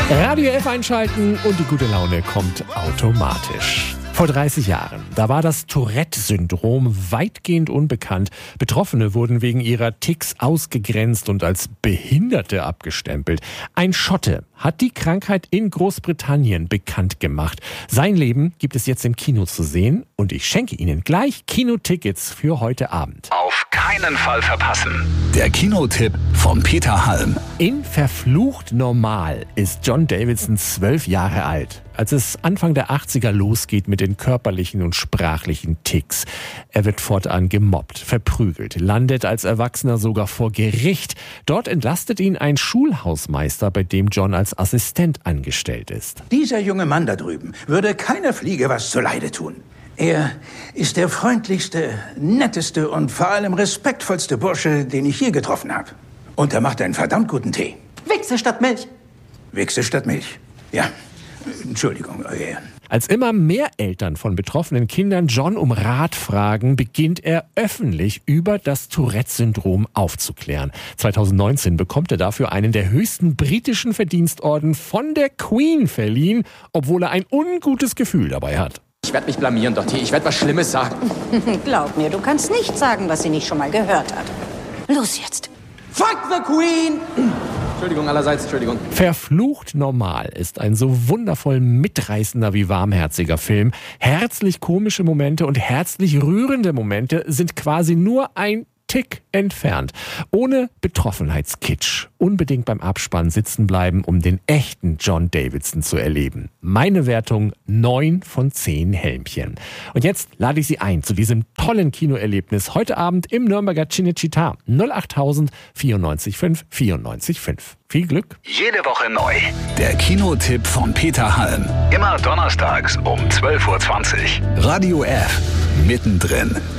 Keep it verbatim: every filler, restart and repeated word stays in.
Radio F einschalten und die gute Laune kommt automatisch. Vor dreißig Jahren, da war das Tourette-Syndrom weitgehend unbekannt. Betroffene wurden wegen ihrer Tics ausgegrenzt und als Behinderte abgestempelt. Ein Schotte hat die Krankheit in Großbritannien bekannt gemacht. Sein Leben gibt es jetzt im Kino zu sehen und ich schenke Ihnen gleich Kinotickets für heute Abend. Auf keinen Fall verpassen. Der Kinotipp von Peter Halm. In Verflucht Normal ist John Davidson zwölf Jahre alt, als es Anfang der achtziger losgeht mit den körperlichen und sprachlichen Tics. Er wird fortan gemobbt, verprügelt, landet als Erwachsener sogar vor Gericht. Dort entlastet ihn ein Schulhausmeister, bei dem John als Assistent angestellt ist. Dieser junge Mann da drüben würde keiner Fliege was zuleide tun. Er ist der freundlichste, netteste und vor allem respektvollste Bursche, den ich je getroffen habe. Und er macht einen verdammt guten Tee. Wichse statt Milch. Wichse statt Milch. Ja, Entschuldigung, Euer Ehren. Als immer mehr Eltern von betroffenen Kindern John um Rat fragen, beginnt er öffentlich über das Tourette-Syndrom aufzuklären. zweitausendneunzehn bekommt er dafür einen der höchsten britischen Verdienstorden von der Queen verliehen, obwohl er ein ungutes Gefühl dabei hat. Ich werde mich blamieren, Dottie. Ich werde was Schlimmes sagen. Glaub mir, du kannst nicht sagen, was sie nicht schon mal gehört hat. Los jetzt. Fuck the Queen! Entschuldigung allerseits, Entschuldigung. Verflucht Normal ist ein so wundervoll mitreißender wie warmherziger Film. Herzlich komische Momente und herzlich rührende Momente sind quasi nur ein Tick entfernt. Ohne Betroffenheitskitsch. Unbedingt beim Abspann sitzen bleiben, um den echten John Davidson zu erleben. Meine Wertung neun von zehn Helmchen. Und jetzt lade ich Sie ein zu diesem tollen Kinoerlebnis heute Abend im Nürnberger Cinecittà. null acht tausend vierundneunzig fünf vierundneunzzig fünf. Viel Glück. Jede Woche neu. Der Kinotipp von Peter Halm. Immer donnerstags um zwölf Uhr zwanzig. Radio F. Mittendrin.